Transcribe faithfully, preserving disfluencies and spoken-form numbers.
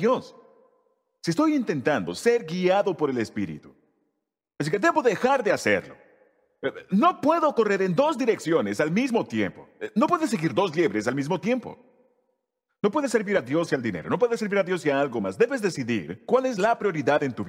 Dios. Si estoy intentando ser guiado por el Espíritu, así que debo dejar de hacerlo. No puedo correr en dos direcciones al mismo tiempo. No puedes seguir dos liebres al mismo tiempo. No puedes servir a Dios y al dinero. No puedes servir a Dios y a algo más. Debes decidir cuál es la prioridad en tu vida.